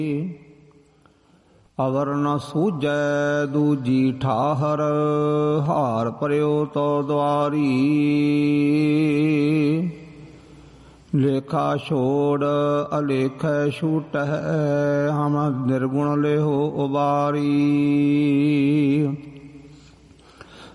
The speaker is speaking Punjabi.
ਅਵਰ ਨ ਸੂਝੈ ਦੂਜੀ ਠਾਹਰ, ਹਾਰ ਭਰਿਓ ਤੋ ਦੁਆਰੀ। ਲੇਖਾ ਛੋੜ ਅਲੇਖੈ ਛੂਟਹਿ, ਹਮ ਨਿਰਗੁਣ ਲੇਹੋ ਉਬਾਰੀ।